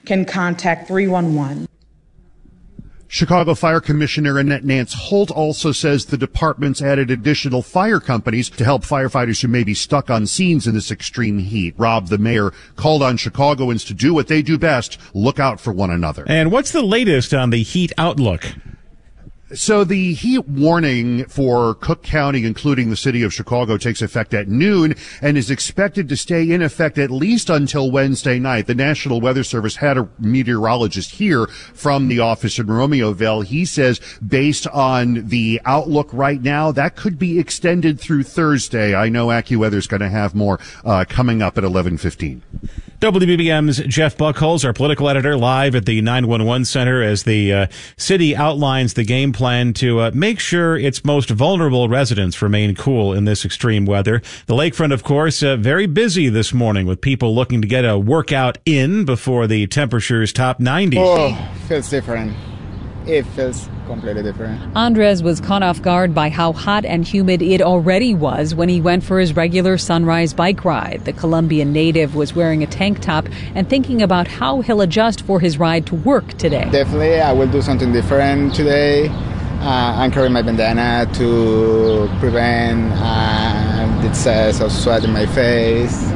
can contact 311. Chicago Fire Commissioner Annette Nance Holt also says the department's added additional fire companies to help firefighters who may be stuck on scenes in this extreme heat. Rob, the mayor, called on Chicagoans to do what they do best, look out for one another. And what's the latest on the heat outlook? So the heat warning for Cook County, including the city of Chicago, takes effect at noon and is expected to stay in effect at least until Wednesday night. The National Weather Service had a meteorologist here from the office in Romeoville. He says based on the outlook right now, that could be extended through Thursday. I know AccuWeather's going to have more coming up at 11:15. WBBM's Jeff Buckholz, our political editor, live at the 911 Center as the city outlines the game plan to make sure its most vulnerable residents remain cool in this extreme weather. The lakefront, of course, very busy this morning with people looking to get a workout in before the temperatures top 90. Oh, feels different. It feels completely different. Andres was caught off guard by how hot and humid it already was when he went for his regular sunrise bike ride. The Colombian native was wearing a tank top and thinking about how he'll adjust for his ride to work today. Definitely, I will do something different today. I'm carrying my bandana to prevent the excess of sweat in my face.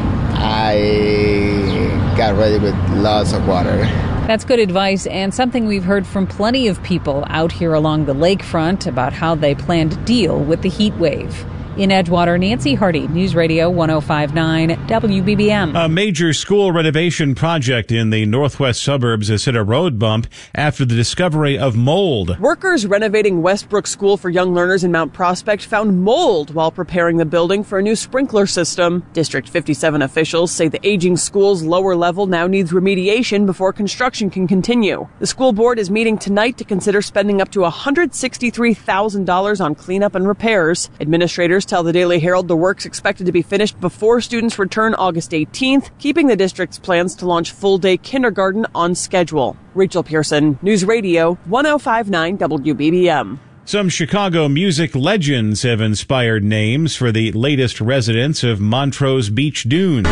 I got ready with lots of water. That's good advice and something we've heard from plenty of people out here along the lakefront about how they plan to deal with the heat wave. In Edgewater, Nancy Hardy, News Radio 105.9 WBBM. A major school renovation project in the northwest suburbs has hit a road bump after the discovery of mold. Workers renovating Westbrook School for Young Learners in Mount Prospect found mold while preparing the building for a new sprinkler system. District 57 officials say the aging school's lower level now needs remediation before construction can continue. The school board is meeting tonight to consider spending up to $163,000 on cleanup and repairs. Administrators tell the Daily Herald the work's expected to be finished before students return August 18th, keeping the district's plans to launch full-day kindergarten on schedule. Rachel Pearson, News Radio 105.9 WBBM. Some Chicago music legends have inspired names for the latest residents of Montrose Beach Dunes.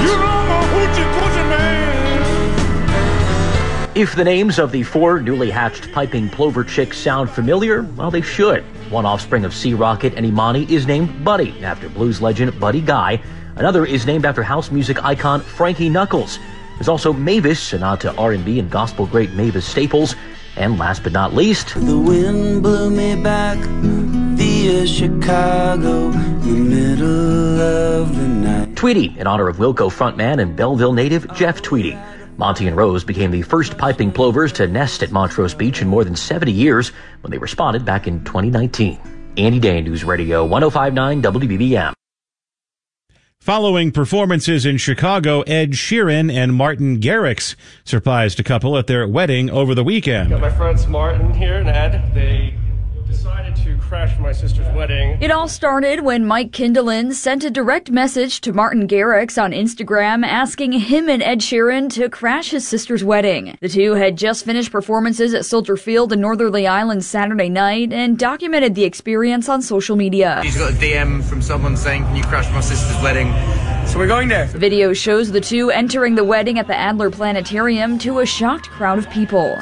If the names of the four newly hatched piping plover chicks sound familiar, well, they should. One offspring of Sea Rocket and Imani is named Buddy, after blues legend Buddy Guy. Another is named after house music icon Frankie Knuckles. There's also Mavis, a nod to R&B and gospel great Mavis Staples. And last but not least, the wind blew me back via Chicago, the middle of the night. Tweety, in honor of Wilco frontman and Belleville native Jeff Tweety. Monty and Rose became the first piping plovers to nest at Montrose Beach in more than 70 years when they were spotted back in 2019. Andy Day, News Radio 105.9 WBBM. Following performances in Chicago, Ed Sheeran and Martin Garrix surprised a couple at their wedding over the weekend. Got my friends Martin here and Ed. They decided to crash my sister's wedding. It all started when Mike Kindlin sent a direct message to Martin Garrix on Instagram asking him and Ed Sheeran to crash his sister's wedding. The two had just finished performances at Soldier Field in Northerly Island Saturday night and documented the experience on social media. He's got a DM from someone saying, "Can you crash my sister's wedding?" So we're going there. The video shows the two entering the wedding at the Adler Planetarium to a shocked crowd of people.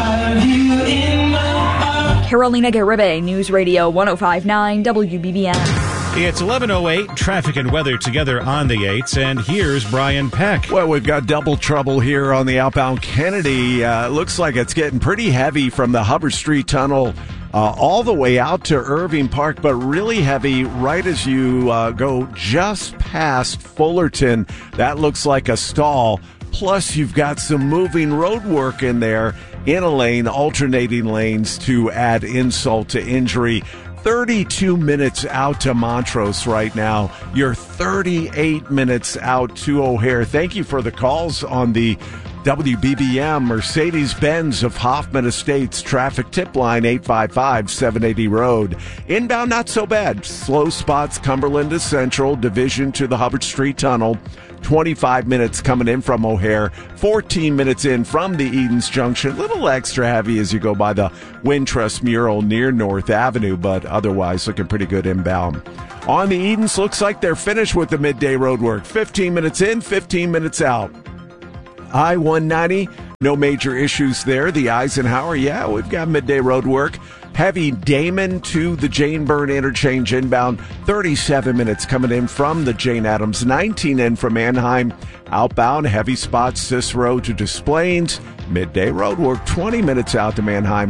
Carolina Garibay, News Radio 105.9 WBBM. It's 11:08, traffic and weather together on the 8s, and here's Brian Peck. Well, we've got double trouble here on the outbound Kennedy. Looks like it's getting pretty heavy from the Hubbard Street Tunnel all the way out to Irving Park, but really heavy right as you go just past Fullerton. That looks like a stall. Plus, you've got some moving road work in there in a lane, alternating lanes to add insult to injury. 32 minutes out to Montrose right now. You're 38 minutes out to O'Hare. Thank you for the calls on the WBBM Mercedes-Benz of Hoffman Estates traffic tip line 855-780 Road. Inbound, not so bad. Slow spots, Cumberland to Central, Division to the Hubbard Street Tunnel. 25 minutes coming in from O'Hare, 14 minutes in from the Edens Junction. A little extra heavy as you go by the Wintrust mural near North Avenue, but otherwise looking pretty good inbound. On the Edens, looks like they're finished with the midday road work. 15 minutes in, 15 minutes out. I-190 No major issues there. The Eisenhower, we've got midday road work. Heavy Damon to the Jane Byrne interchange inbound. 37 minutes coming in from the Jane Addams. 19 in from Anaheim. Outbound, heavy spots Cicero to Des Plaines. Midday road work. 20 minutes out to Manheim.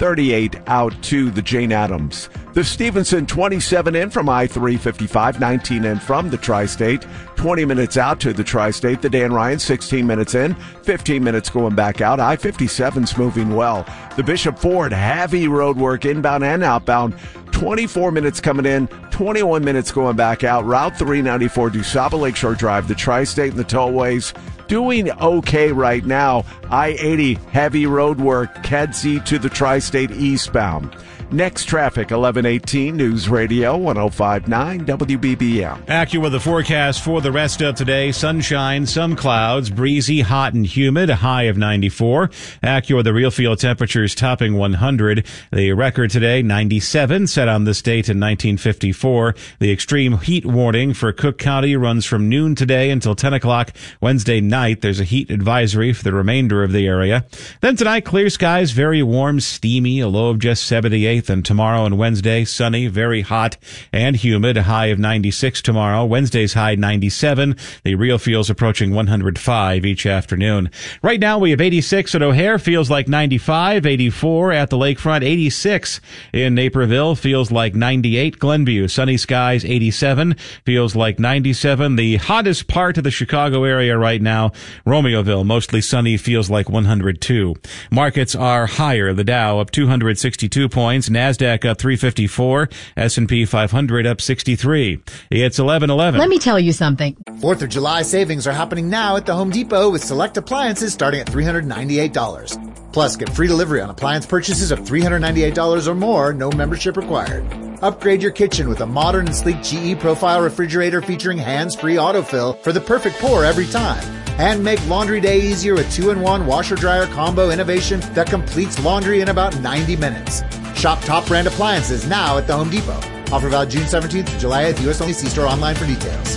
38 out to the Jane Addams. The Stevenson, 27 in from I-355, 19 in from the Tri-State, 20 minutes out to the Tri-State. The Dan Ryan, 16 minutes in, 15 minutes going back out. I-57's moving well. The Bishop Ford, heavy road work inbound and outbound. 24 minutes coming in, 21 minutes going back out. Route 394, DuSable Lakeshore Drive, the Tri-State and the tollways doing okay right now. I-80, heavy road work, Kedzie to the Tri-State eastbound. Next traffic, 1118 News Radio 105.9 WBBM. AccuWeather the forecast for the rest of today. Sunshine, some clouds, breezy, hot and humid, a high of 94. AccuWeather the real field temperatures topping 100. The record today, 97, set on this date in 1954. The extreme heat warning for Cook County runs from noon today until 10 o'clock Wednesday night. There's a heat advisory for the remainder of the area. Then tonight, clear skies, very warm, steamy, a low of just 78. And tomorrow and Wednesday, sunny, very hot and humid, a high of 96 tomorrow. Wednesday's high 97. The real feels approaching 105 each afternoon. Right now we have 86 at O'Hare, feels like 95, 84 at the lakefront, 86 in Naperville, feels like 98. Glenview, sunny skies, 87, feels like 97. The hottest part of the Chicago area right now, Romeoville, mostly sunny, feels like 102. Markets are higher. The Dow up 262 points. NASDAQ up 354, S&P 500 up 63. It's 11:11. Let me tell you something. 4th of July savings are happening now at the Home Depot with select appliances starting at $398. Plus, get free delivery on appliance purchases of $398 or more, no membership required. Upgrade your kitchen with a modern and sleek GE Profile refrigerator featuring hands-free autofill for the perfect pour every time. And make laundry day easier with 2-in-1 washer-dryer combo innovation that completes laundry in about 90 minutes. Shop top brand appliances now at the Home Depot. Offer valid June 17th to July 8th. U.S. only. See store online for details.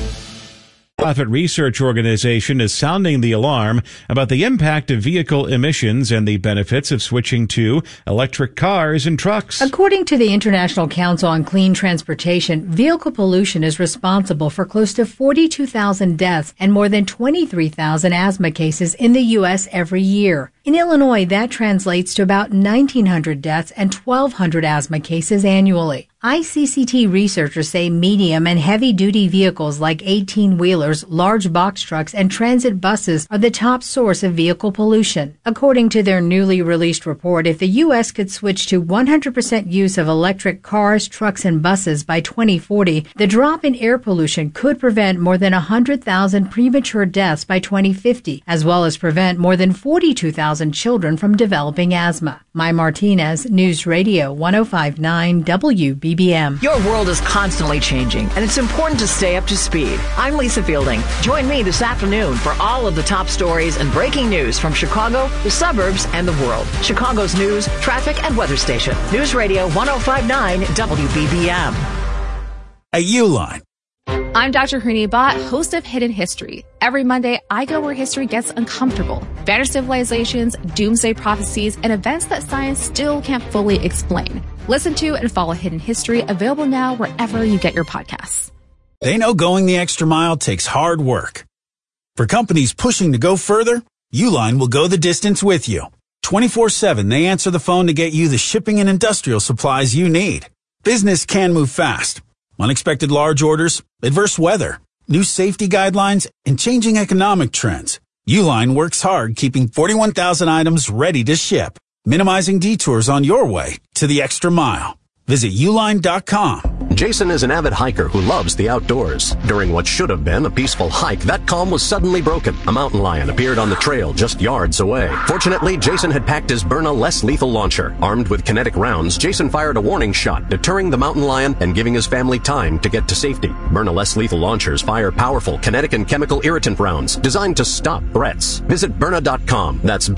Profit research organization is sounding the alarm about the impact of vehicle emissions and the benefits of switching to electric cars and trucks. According to the International Council on Clean Transportation, vehicle pollution is responsible for close to 42,000 deaths and more than 23,000 asthma cases in the U.S. every year. In Illinois, that translates to about 1,900 deaths and 1,200 asthma cases annually. ICCT researchers say medium and heavy-duty vehicles like 18-wheelers, large box trucks, and transit buses are the top source of vehicle pollution. According to their newly released report, if the U.S. could switch to 100% use of electric cars, trucks, and buses by 2040, the drop in air pollution could prevent more than 100,000 premature deaths by 2050, as well as prevent more than 42,000 children from developing asthma. Mai Martinez, News Radio 105.9 WBBM. Your world is constantly changing, and it's important to stay up to speed. I'm Lisa Fielding. Join me this afternoon for all of the top stories and breaking news from Chicago, the suburbs, and the world. Chicago's news, traffic, and weather station. News Radio 105.9 WBBM. A Uline. I'm Dr. Harini Bhatt, host of Hidden History. Every Monday, I go where history gets uncomfortable. Vanished civilizations, doomsday prophecies, and events that science still can't fully explain. Listen to and follow Hidden History, available now wherever you get your podcasts. They know going the extra mile takes hard work. For companies pushing to go further, Uline will go the distance with you. 24/7, they answer the phone to get you the shipping and industrial supplies you need. Business can move fast. Unexpected large orders, adverse weather, new safety guidelines, and changing economic trends. Uline works hard keeping 41,000 items ready to ship, minimizing detours on your way to the extra mile. Visit uline.com. Jason is an avid hiker who loves the outdoors. During what should have been a peaceful hike, that calm was suddenly broken. A mountain lion appeared on the trail just yards away. Fortunately, Jason had packed his Byrna less lethal launcher. Armed with kinetic rounds, Jason fired a warning shot, deterring the mountain lion and giving his family time to get to safety. Byrna less lethal launchers fire powerful kinetic and chemical irritant rounds designed to stop threats. Visit Byrna.com. That's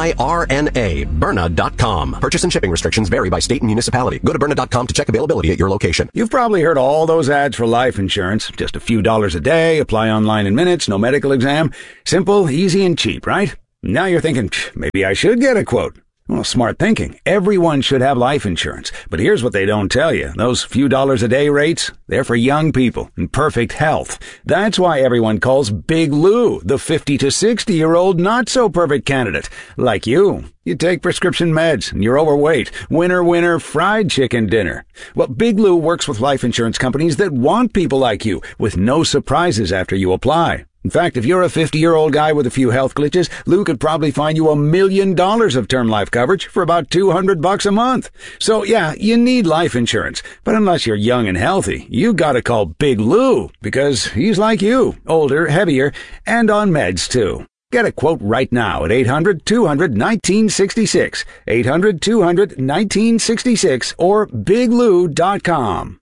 BYRNA, Byrna.com. Purchase and shipping restrictions vary by state and municipality. Go to Byrna.com to check availability at your location. You've probably heard all those ads for life insurance. Just a few dollars a day, apply online in minutes, no medical exam. Simple, easy, and cheap, right? Now you're thinking, maybe I should get a quote. Well, smart thinking. Everyone should have life insurance. But here's what they don't tell you. Those few dollars a day rates, they're for young people in perfect health. That's why everyone calls Big Lou the 50 to 60-year-old not-so-perfect candidate. Like you. You take prescription meds and you're overweight. Winner, fried chicken dinner. Well, Big Lou works with life insurance companies that want people like you with no surprises after you apply. In fact, if you're a 50-year-old guy with a few health glitches, Lou could probably find you $1 million of term life coverage for about $200 a month. So yeah, you need life insurance. But unless you're young and healthy, you gotta call Big Lou because he's like you, older, heavier, and on meds too. Get a quote right now at 800-200-1966, 800-200-1966, or biglou.com.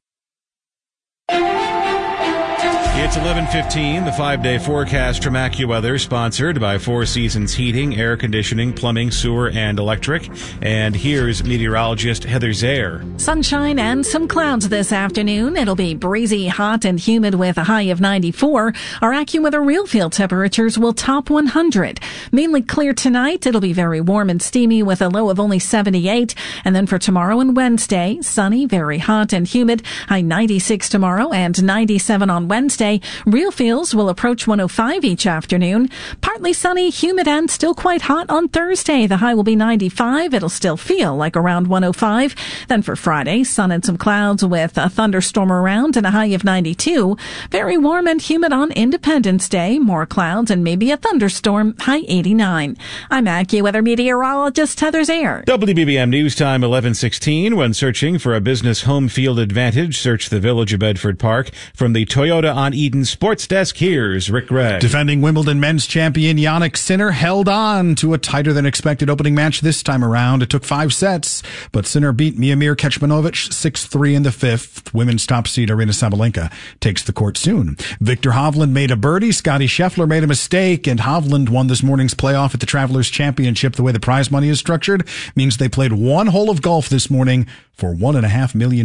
It's 11:15, the 5-day forecast from AccuWeather, sponsored by Four Seasons Heating, Air Conditioning, Plumbing, Sewer, and Electric. And here's meteorologist Heather Zaire. Sunshine and some clouds this afternoon. It'll be breezy, hot, and humid with a high of 94. Our AccuWeather real field temperatures will top 100. Mainly clear tonight. It'll be very warm and steamy with a low of only 78. And then for tomorrow and Wednesday, sunny, very hot and humid. High 96 tomorrow and 97 on Wednesday. Real feels will approach 105 each afternoon. Partly sunny, humid, and still quite hot on Thursday. The high will be 95. It'll still feel like around 105. Then for Friday, sun and some clouds with a thunderstorm around and a high of 92. Very warm and humid on Independence Day. More clouds and maybe a thunderstorm. High 89. I'm AccuWeather meteorologist Heather Zaire. WBBM News Time 11:16. When searching for a business home field advantage, search the Village of Bedford Park. From the Toyota on Eden Sports Desk, here's Rick Gregg. Defending Wimbledon men's champion Jannik Sinner held on to a tighter than expected opening match this time around. It took 5 sets, but Sinner beat Miomir Kecmanovic 6-3 in the 5th. Women's top seed Aryna Sabalenka takes the court soon. Viktor Hovland made a birdie. Scotty Scheffler made a mistake, and Hovland won this morning's playoff at the Travelers Championship. The way the prize money is structured means they played one hole of golf this morning for $1.5 million.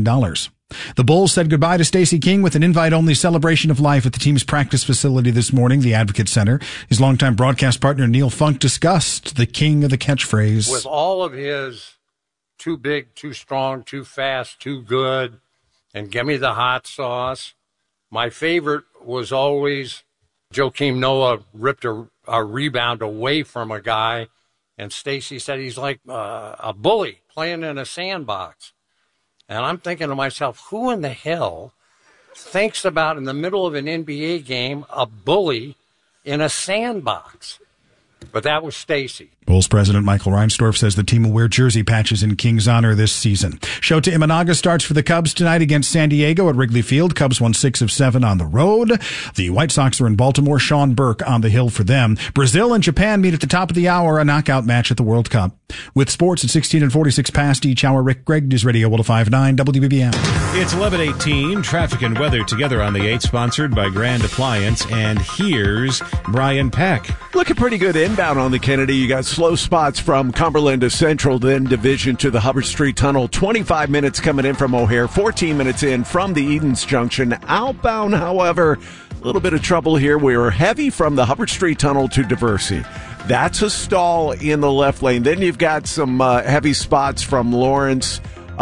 The Bulls said goodbye to Stacey King with an invite-only celebration of life at the team's practice facility this morning, the Advocate Center. His longtime broadcast partner Neil Funk discussed the king of the catchphrase. With all of his too big, too strong, too fast, too good, and give me the hot sauce, my favorite was always Joakim Noah ripped a rebound away from a guy, and Stacey said he's like a bully playing in a sandbox. And I'm thinking to myself, who in the hell thinks about, in the middle of an NBA game, a bully in a sandbox? But that was Stacey. Bulls president Michael Reinsdorf says the team will wear jersey patches in King's honor this season. Shota Imanaga starts for the Cubs tonight against San Diego at Wrigley Field. Cubs won 6 of 7 on the road. The White Sox are in Baltimore. Sean Burke on the hill for them. Brazil and Japan meet at the top of the hour, a knockout match at the World Cup. With sports at 16 and 46 past each hour, Rick Gregg, News Radio 105.9 WBBM. It's 11:18. Traffic and weather together on the 8, sponsored by Grand Appliance. And here's Brian Peck. Looking pretty good inbound on the Kennedy. You got slow spots from Cumberland to Central, then Division to the Hubbard Street Tunnel. 25 minutes coming in from O'Hare, 14 minutes in from the Edens Junction. Outbound, however, a little bit of trouble here. We were heavy from the Hubbard Street Tunnel to Diversey. That's a stall in the left lane. Then you've got some heavy spots from Lawrence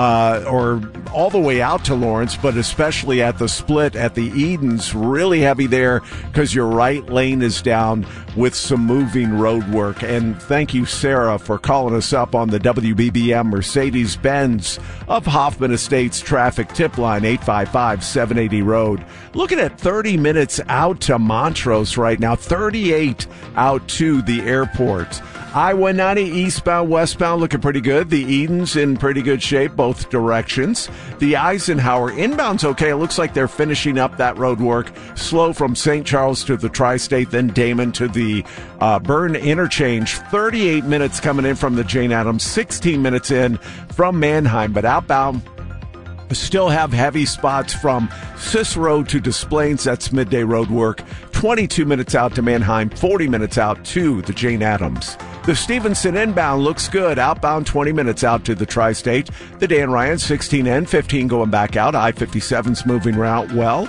or all the way out to Lawrence, but especially at the split at the Edens, really heavy there because your right lane is down with some moving road work. And thank you, Sarah, for calling us up on the WBBM Mercedes-Benz of Hoffman Estates traffic tip line, 855-780-ROAD. Looking at 30 minutes out to Montrose right now, 38 out to the airport. I-190 eastbound, westbound looking pretty good. The Edens in pretty good shape, both directions. The Eisenhower inbound's okay. It looks like they're finishing up that road work. Slow from St. Charles to the Tri-State, then Damon to the Byrne interchange. 38 minutes coming in from the Jane Addams, 16 minutes in from Manheim. But outbound, still have heavy spots from Cicero to Des Plaines. That's midday road work. 22 minutes out to Manheim, 40 minutes out to the Jane Addams. The Stevenson inbound looks good. Outbound 20 minutes out to the Tri-State. The Dan Ryan 16 and 15 going back out. I-57's moving around well.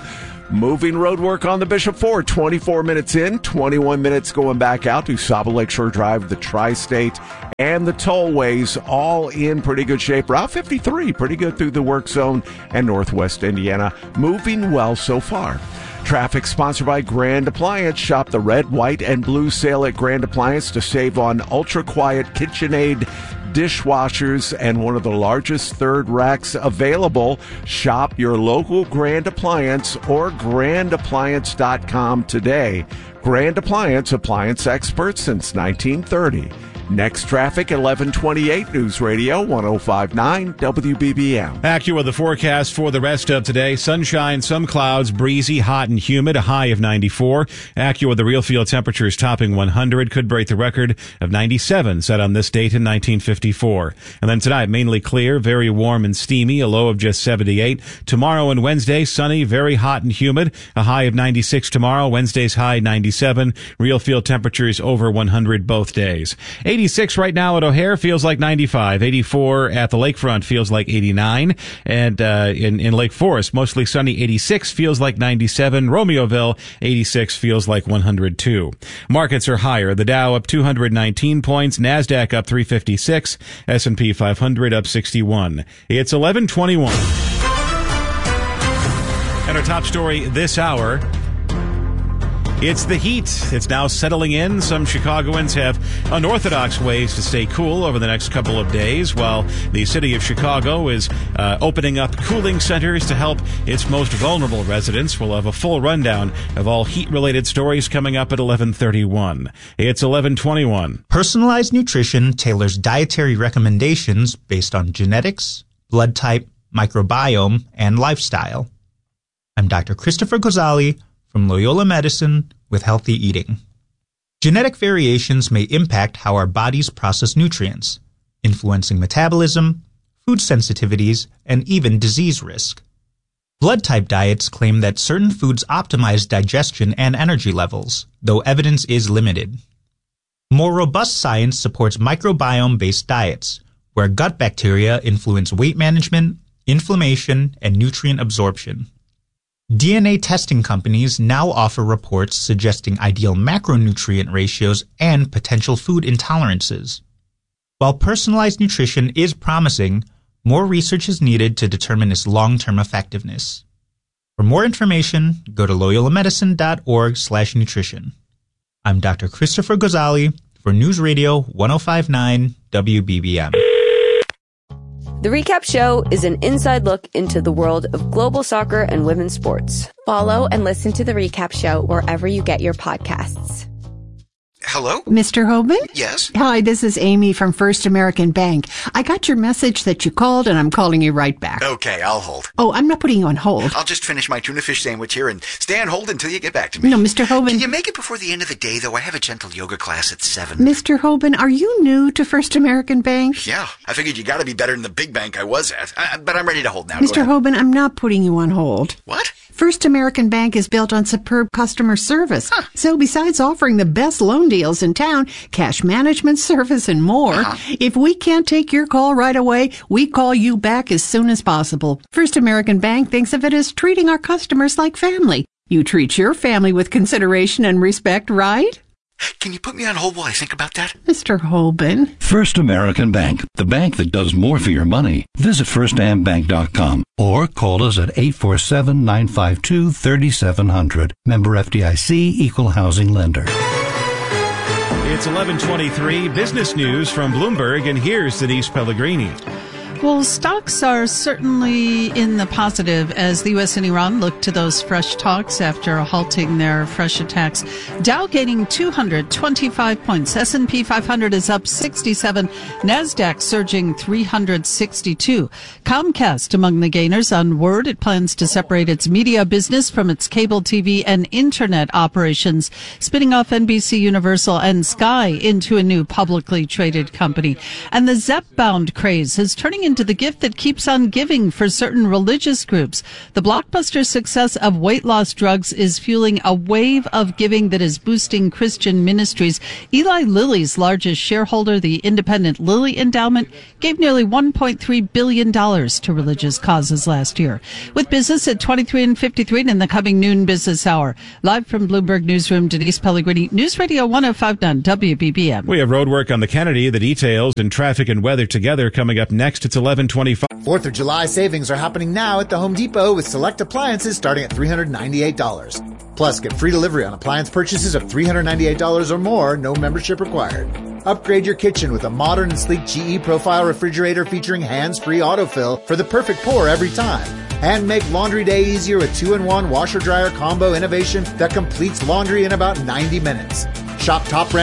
Moving road work on the Bishop Ford, 24 minutes in, 21 minutes going back out to Saba Lakeshore Drive, the Tri-State, and the tollways, all in pretty good shape. Route 53, pretty good through the work zone and Northwest Indiana. Moving well so far. Traffic sponsored by Grand Appliance. Shop the red, white, and blue sale at Grand Appliance to save on ultra-quiet KitchenAid dishwashers and one of the largest third racks available. Shop your local Grand Appliance or grandappliance.com today. Grand Appliance, appliance experts since 1930. Next traffic, 1128 News Radio 105.9 WBBM. AccuWeather, the forecast for the rest of today. Sunshine, some clouds, breezy, hot and humid, a high of 94. AccuWeather, the real field temperatures topping 100, could break the record of 97 set on this date in 1954. And then tonight, mainly clear, very warm and steamy, a low of just 78. Tomorrow and Wednesday, sunny, very hot and humid, a high of 96 tomorrow. Wednesday's high 97. Real field temperatures over 100 both days. 86 right now at O'Hare, feels like 95. 84 at the lakefront, feels like 89. And in Lake Forest, mostly sunny, 86, feels like 97. Romeoville, 86, feels like 102. Markets are higher. The Dow up 219 points. NASDAQ up 356. S&P 500 up 61. It's 11:21. And our top story this hour, it's the heat. It's now settling in. Some Chicagoans have unorthodox ways to stay cool over the next couple of days, while the city of Chicago is opening up cooling centers to help its most vulnerable residents. We'll have a full rundown of all heat-related stories coming up at 11:31. It's 11:21. Personalized nutrition tailors dietary recommendations based on genetics, blood type, microbiome, and lifestyle. I'm Dr. Christopher Gozali from Loyola Medicine with Healthy Eating. Genetic variations may impact how our bodies process nutrients, influencing metabolism, food sensitivities, and even disease risk. Blood type diets claim that certain foods optimize digestion and energy levels, though evidence is limited. More robust science supports microbiome-based diets, where gut bacteria influence weight management, inflammation, and nutrient absorption. DNA testing companies now offer reports suggesting ideal macronutrient ratios and potential food intolerances. While personalized nutrition is promising, more research is needed to determine its long-term effectiveness. For more information, go to loyolamedicine.org/nutrition. I'm Dr. Christopher Gozali for News Radio 105.9 WBBM. The Recap Show is an inside look into the world of global soccer and women's sports. Follow and listen to The Recap Show wherever you get your podcasts. Hello? Mr. Hoban? Yes? Hi, this is Amy from First American Bank. I got your message that you called, and I'm calling you right back. Okay, I'll hold. Oh, I'm not putting you on hold. I'll just finish my tuna fish sandwich here and stay on hold until you get back to me. No, Mr. Hoban. Can you make it before the end of the day, though? I have a gentle yoga class at 7. Mr. Hoban, are you new to First American Bank? Yeah, I figured you gotta be better than the big bank I was at. But I'm ready to hold now. Mr. Hoban, I'm not putting you on hold. What? First American Bank is built on superb customer service. Huh. So besides offering the best loan deals in town, cash management service, and more, if we can't take your call right away, we call you back as soon as possible. First American Bank thinks of it as treating our customers like family. You treat your family with consideration and respect, right? Can you put me on hold while I think about that? Mr. Hoban. First American Bank, the bank that does more for your money. Visit firstambank.com or call us at 847-952-3700. Member FDIC, Equal Housing Lender. It's 11:23. Business news from Bloomberg, and here's Denise Pellegrini. Well, stocks are certainly in the positive as the U.S. and Iran look to those fresh talks after halting their fresh attacks. Dow gaining 225 points. S&P 500 is up 67. NASDAQ surging 362. Comcast among the gainers on word it plans to separate its media business from its cable TV and internet operations, spinning off NBC Universal and Sky into a new publicly traded company. And the Zep-bound craze is turning into into the gift that keeps on giving for certain religious groups. The blockbuster success of weight loss drugs is fueling a wave of giving that is boosting Christian ministries. Eli Lilly's largest shareholder, the independent Lilly Endowment, gave nearly $1.3 billion to religious causes last year. With business at 23 and 53 in the coming noon business hour. Live from Bloomberg Newsroom, Denise Pellegrini, News Radio 105.9 WBBM. We have road work on the Kennedy, the details, and traffic and weather together coming up next. It's 11:25. 4th of July savings are happening now at the Home Depot with select appliances starting at $398. Plus, get free delivery on appliance purchases of $398 or more, no membership required. Upgrade your kitchen with a modern and sleek GE Profile refrigerator featuring hands-free autofill for the perfect pour every time. And make laundry day easier with 2-in-1 washer-dryer combo innovation that completes laundry in about 90 minutes. Shop top brand